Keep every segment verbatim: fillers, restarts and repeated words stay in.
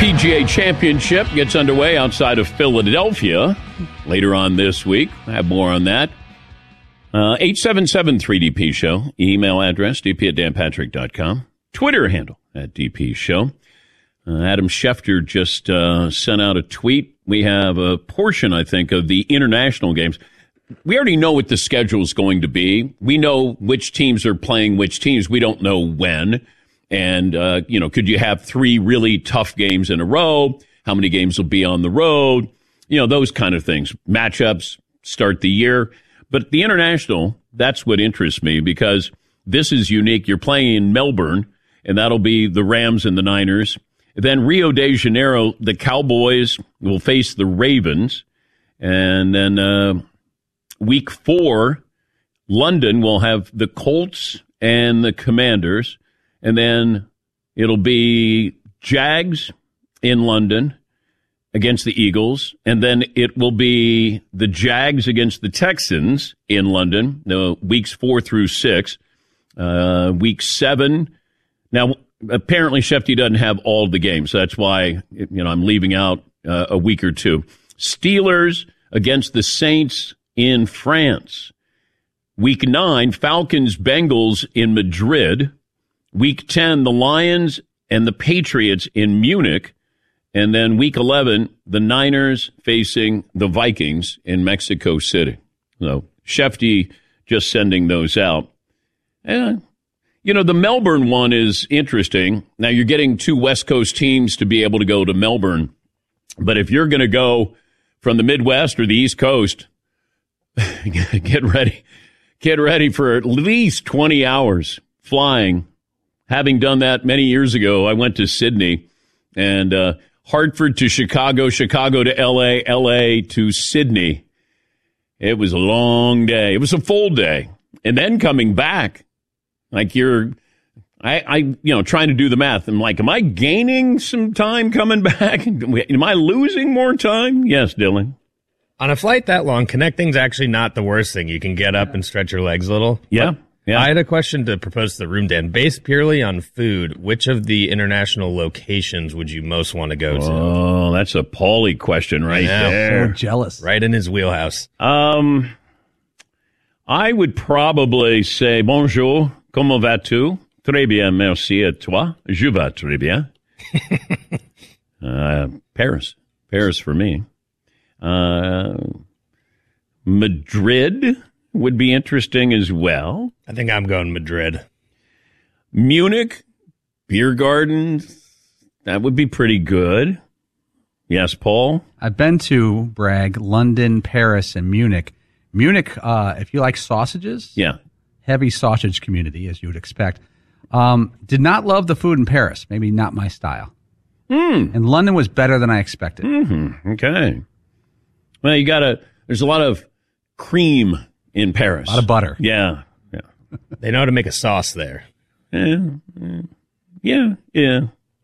P G A Championship gets underway outside of Philadelphia later on this week. I have more on that. Uh, eight seven seven three D P Show. Email address, d p at dan patrick dot com. Twitter handle, at D P Show. Uh, Adam Schefter just uh, sent out a tweet. We have a portion, I think, of the international games. We already know what the schedule is going to be. We know which teams are playing which teams. We don't know when. And, uh, you know, could you have three really tough games in a row? How many games will be on the road? You know, those kind of things. Matchups, start the year. But the international, that's what interests me because this is unique. You're playing in Melbourne, and that'll be the Rams and the Niners. Then Rio de Janeiro, the Cowboys will face the Ravens. And then uh, week four, London will have the Colts and the Commanders. And then it'll be Jags in London against the Eagles. And then it will be the Jags against the Texans in London, the weeks four through six. Uh, week seven. Now, apparently, Shefty doesn't have all the games. So that's why, you know, I'm leaving out uh, a week or two. Steelers against the Saints in France. Week nine, Falcons, Bengals in Madrid. Week ten, the Lions and the Patriots in Munich. And then week eleven, the Niners facing the Vikings in Mexico City. So Shefty just sending those out. And, you know, the Melbourne one is interesting. Now, you're getting two West Coast teams to be able to go to Melbourne. But if you're going to go from the Midwest or the East Coast, get ready. Get ready for at least twenty hours flying. Having done that many years ago, I went to Sydney and uh, Hartford to Chicago, Chicago to L A, L A to Sydney. It was a long day. It was a full day. And then coming back, like you're, I, I, you know, trying to do the math. I'm like, am I gaining some time coming back? Am I losing more time? Yes, Dylan. On a flight that long, connecting's actually not the worst thing. You can get up and stretch your legs a little. Yeah. Yeah. I had a question to propose to the room, Dan. Based purely on food, which of the international locations would you most want to go to? Oh, that's a Paulie question right there. So jealous. Right in his wheelhouse. Um, I would probably say, bonjour, comment vas-tu? Très bien, merci à toi. Je vais très bien. uh, Paris. Paris for me. Uh, Madrid would be interesting as well. I think I'm going Madrid. Munich, beer gardens, that would be pretty good. Yes, Paul? I've been to, brag, London, Paris, and Munich. Munich, uh, if you like sausages, yeah, heavy sausage community, as you would expect. Um, did not love the food in Paris. Maybe not my style. Mm. And London was better than I expected. Mm-hmm. Okay. Well, you got to, there's a lot of cream in Paris. A lot of butter. Yeah. Yeah. They know how to make a sauce there. Yeah. Yeah. Yeah.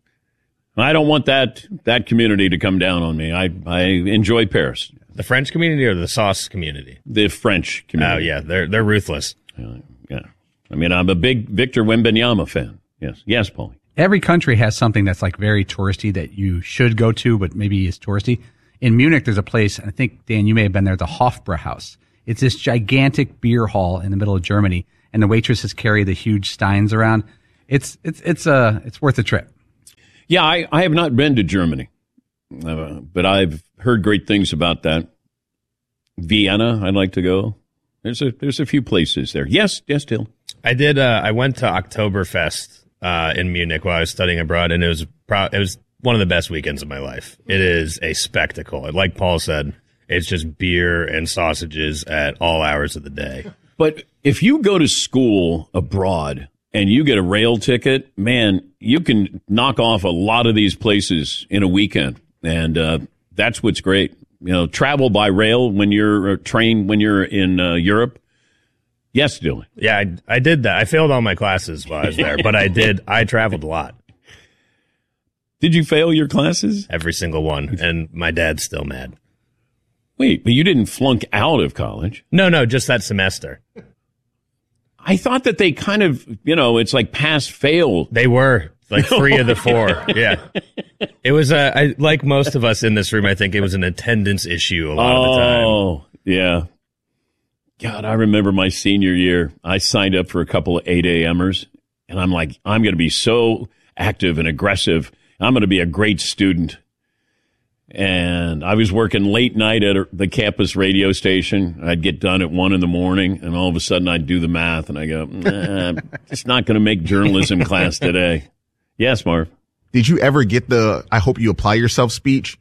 I don't want that that community to come down on me. I, I enjoy Paris. The French community or the sauce community? The French community. Oh, yeah. They're they're ruthless. Uh, yeah. I mean, I'm a big Victor Wembanyama fan. Yes. Yes, Paulie. Every country has something that's like very touristy that you should go to, but maybe is touristy. In Munich, there's a place, I think, Dan, you may have been there, the Hofbrauhaus. It's this gigantic beer hall in the middle of Germany, and the waitresses carry the huge steins around. It's it's it's a it's worth a trip. Yeah, I, I have not been to Germany, uh, but I've heard great things about that. Vienna, I'd like to go. There's a there's a few places there. Yes, yes, Till. I did. Uh, I went to Oktoberfest uh, in Munich while I was studying abroad, and it was pro- it was one of the best weekends of my life. It is a spectacle. Like Paul said, it's just beer and sausages at all hours of the day. But if you go to school abroad and you get a rail ticket, man, you can knock off a lot of these places in a weekend. And uh, that's what's great. You know, travel by rail when you're uh, trained when you're in uh, Europe. Yes, Dylan. Yeah, I, I did that. I failed all my classes while I was there, but I did. I traveled a lot. Did you fail your classes? Every single one. And my dad's still mad. Wait, but you didn't flunk out of college. No, no, just that semester. I thought that they kind of, you know, it's like pass fail. They were like three of the four. Yeah. It was, uh, I, like most of us in this room, I think it was an attendance issue a lot oh, of the time. Oh, yeah. God, I remember my senior year. I signed up for a couple of eight a.m.ers, and I'm like, I'm going to be so active and aggressive. I'm going to be a great student. And I was working late night at the campus radio station. I'd get done at one in the morning, and all of a sudden I'd do the math, and I go, nah, it's not going to make journalism class today. Yes, Marv. Did you ever get the I hope you apply yourself speech?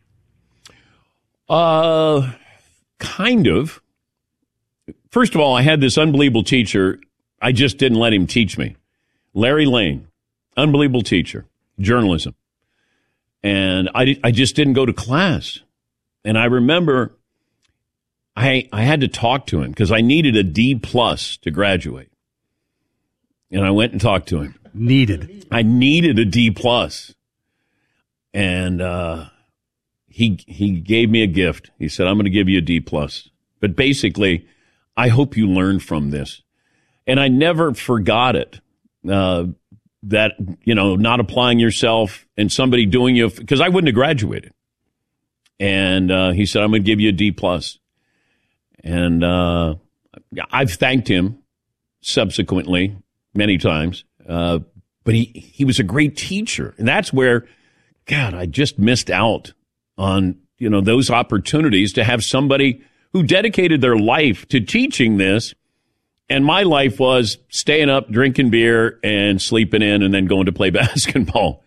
Uh, kind of. First of all, I had this unbelievable teacher. I just didn't let him teach me. Larry Lane, unbelievable teacher, journalism. And I, I just didn't go to class. And I remember I I had to talk to him because I needed a D plus to graduate. And I went and talked to him. Needed. I needed a D plus. And uh, he he gave me a gift. He said, I'm going to give you a D plus. But basically, I hope you learn from this. And I never forgot it. Uh that, you know, not applying yourself and somebody doing you, because I wouldn't have graduated. And uh, he said, I'm going to give you a D plus. And uh, I've thanked him subsequently many times. Uh, but he, he was a great teacher. And that's where, God, I just missed out on, you know, those opportunities to have somebody who dedicated their life to teaching this. And my life was staying up, drinking beer, and sleeping in, and then going to play basketball.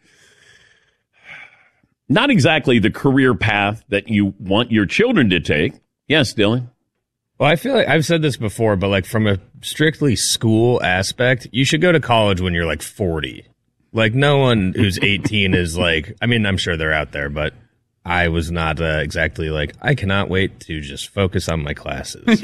Not exactly the career path that you want your children to take. Yes, Dylan? Well, I feel like I've said this before, but like from a strictly school aspect, you should go to college when you're like forty. Like no one who's eighteen is like, I mean, I'm sure they're out there, but I was not uh, exactly like, I cannot wait to just focus on my classes.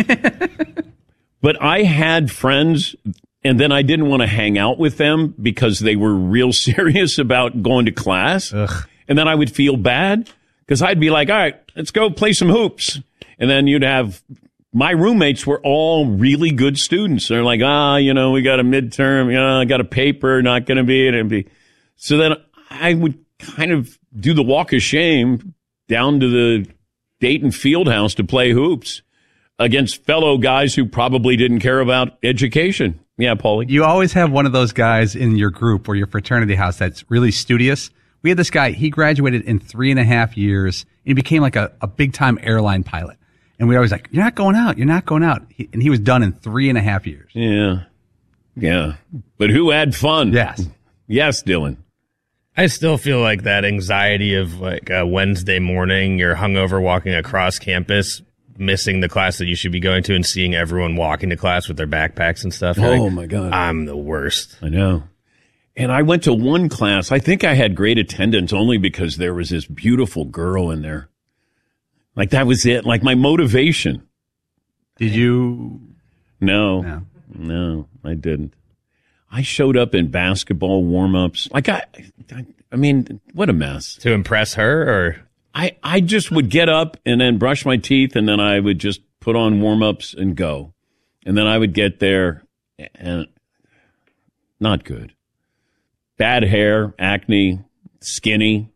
But I had friends, and then I didn't want to hang out with them because they were real serious about going to class. Ugh. And then I would feel bad because I'd be like, all right, let's go play some hoops. And then you'd have my roommates were all really good students. They're like, ah, you know, we got a midterm, you know, I got a paper, not going to be it. Be. So then I would kind of do the walk of shame down to the Dayton Fieldhouse to play hoops against fellow guys who probably didn't care about education. Yeah, Paulie. You always have one of those guys in your group or your fraternity house that's really studious. We had this guy, he graduated in three and a half years, and he became like a, a big-time airline pilot. And we were always like, you're not going out, you're not going out. He, and he was done in three and a half years. Yeah. Yeah. But who had fun? Yes. Yes, Dylan. I still feel like that anxiety of like a Wednesday morning, you're hungover walking across campus, missing the class that you should be going to and seeing everyone walking to class with their backpacks and stuff. You're Oh, like, my God. I'm the worst. I know. And I went to one class. I think I had great attendance only because there was this beautiful girl in there. Like, that was it. Like, my motivation. Did you? No. No. No, I didn't. I showed up in basketball warm-ups. Like, I, I, I mean, what a mess. To impress her, or? I, I just would get up and then brush my teeth, and then I would just put on warm-ups and go. And then I would get there, and not good. Bad hair, acne, skinny.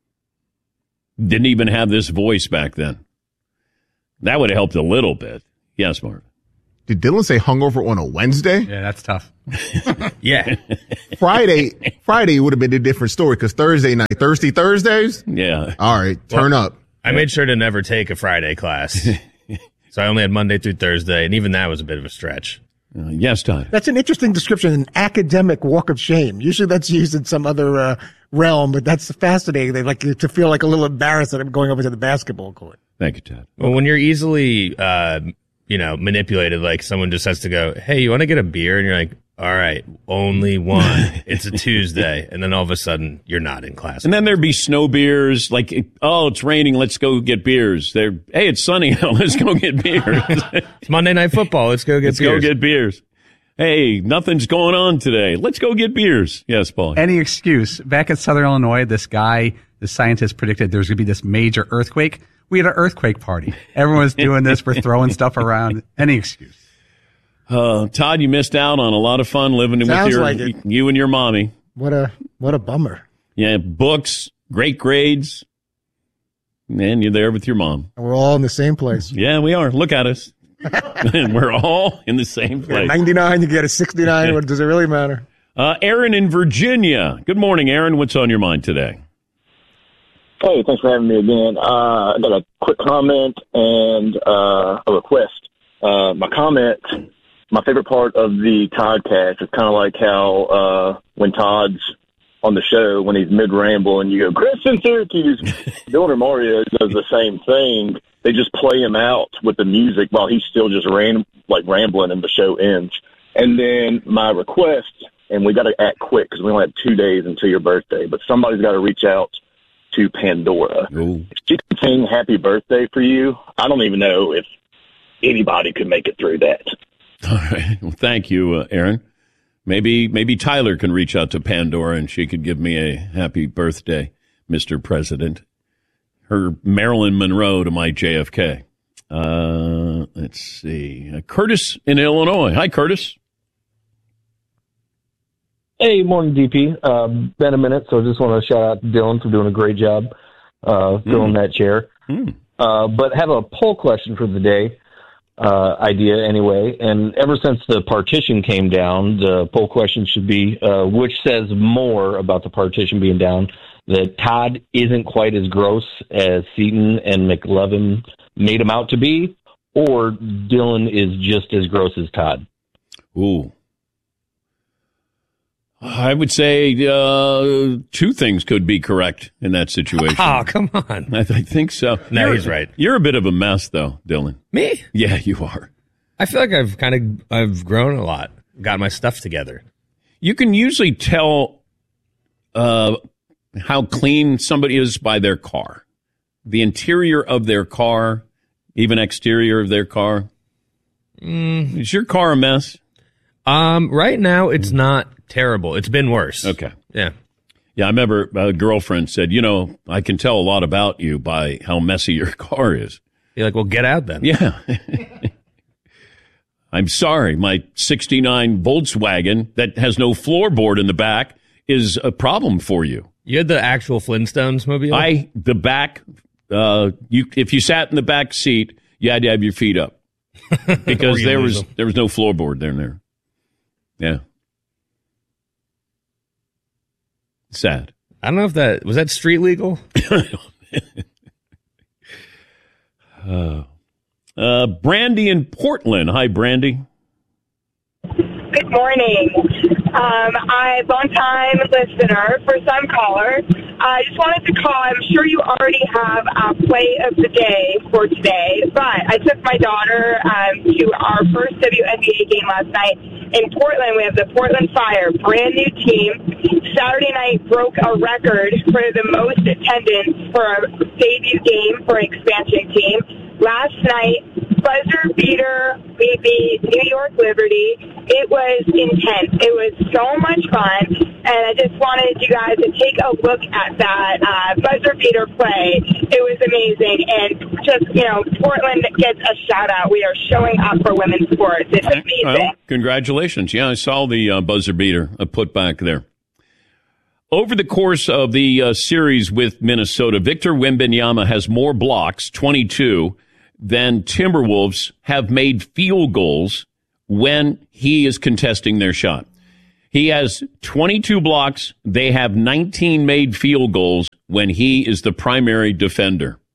Didn't even have this voice back then. That would have helped a little bit. Yes, Mark. Did Dylan say hungover on a Wednesday? Yeah, that's tough. Yeah. Friday, Friday would have been a different story because Thursday night, Thursday, Thursdays. Yeah. All right, turn Well, up. I made sure to never take a Friday class. So I only had Monday through Thursday, and even that was a bit of a stretch. Uh, yes, Todd. That's an interesting description, an academic walk of shame. Usually that's used in some other uh, realm, but that's fascinating. They like you to feel like a little embarrassed that I'm going over to the basketball court. Thank you, Todd. Well, when you're easily, uh, you know, manipulated, like someone just has to go, hey, you want to get a beer? And you're like, all right, only one. It's a Tuesday. And then all of a sudden, you're not in class. And then there'd be snow beers, like, oh, it's raining, let's go get beers. They're, hey, it's sunny, let's go get beers. It's Monday Night Football. Let's go get let's beers. go get beers. Hey, nothing's going on today. Let's go get beers. Yes, Paul. Any excuse. Back in Southern Illinois, this guy, the scientist predicted there's going to be this major earthquake. We had an earthquake party. Everyone was doing this. We're throwing stuff around. Any excuse. Uh, Todd, you missed out on a lot of fun living with Sounds your, like it. you and your mommy. What a what a bummer. Yeah, books, great grades, and you're there with your mom. And we're all in the same place. Yeah, we are. Look at us. And we're all in the same place. ninety-nine, you get a sixty-nine. What does it really matter? Uh, Aaron in Virginia. Good morning, Aaron. What's on your mind today? Hey, thanks for having me again. Uh, I got a quick comment and uh, a request. Uh, my comment, my favorite part of the Toddcast is kind of like how uh, when Todd's on the show, when he's mid-ramble and you go, Chris in Syracuse, Dylan or Mario does the same thing. They just play him out with the music while he's still just ran, like rambling and the show ends. And then my request, and we got to act quick because we only have two days until your birthday, but somebody's got to reach out to Pandora. Ooh. If she can sing happy birthday for you, I don't even know if anybody could make it through that. All right. Well, thank you, uh, Aaron. Maybe maybe Tyler can reach out to Pandora and she could give me a happy birthday, Mister President. Her Marilyn Monroe to my J F K. Uh, let's see. Uh, Curtis in Illinois. Hi, Curtis. Hey, morning, D P. Um, been a minute, so I just want to shout out to Dylan for doing a great job uh, filling mm. that chair. Mm. Uh, but have a poll question for the day, uh, idea anyway. And ever since the partition came down, the poll question should be, uh, which says more about the partition being down, that Todd isn't quite as gross as Seton and McLovin made him out to be, or Dylan is just as gross as Todd? Ooh. I would say uh, two things could be correct in that situation. Oh, come on. I, I think so. No, you're, he's right. You're a bit of a mess, though, Dylan. Me? Yeah, you are. I feel like I've kind of I've grown a lot, got my stuff together. You can usually tell uh, how clean somebody is by their car. The interior of their car, even exterior of their car. Mm. Is your car a mess? Um, right now, it's not terrible. It's been worse. Okay. Yeah. Yeah, I remember a girlfriend said, you know, I can tell a lot about you by how messy your car is. You're like, well, get out then. Yeah. I'm sorry. My sixty-nine Volkswagen that has no floorboard in the back is a problem for you. You had the actual Flintstones mobile? I, the back, uh, you, if you sat in the back seat, you had to have your feet up because there was, there was no floorboard there and there. Yeah. Sad. I don't know if that was that street legal. uh, uh, Brandy in Portland. Hi, Brandy. Good morning. Um, I long time listener, first time caller. I just wanted to call. I'm sure you already have a play of the day for today, but I took my daughter um, to our first W N B A game last night in Portland. We have the Portland Fire, brand new team. Saturday night broke a record for the most attendance for a debut game for an expansion team. Last night, buzzer beater, we beat New York Liberty. It was intense. It was so much fun, and I just wanted you guys to take a look at that uh, buzzer beater play. It was amazing, and just, you know, Portland gets a shout-out. We are showing up for women's sports. It's amazing. Well, congratulations. Yeah, I saw the uh, buzzer beater uh, put back there. Over the course of the uh, series with Minnesota, Victor Wembanyama has more blocks, twenty-two, than Timberwolves have made field goals when he is contesting their shot. He has twenty-two blocks. They have nineteen made field goals when he is the primary defender.